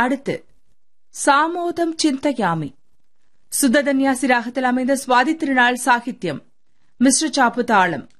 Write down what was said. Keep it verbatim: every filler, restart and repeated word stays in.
அடுத்து சாமோதம் சிந்தயாமி, சுத்ததன்யாசி ராகத்தில் அமைந்த சுவாதி திருநாள் சாகித்யம், மிஸ்ர சாப்பு தாளம்.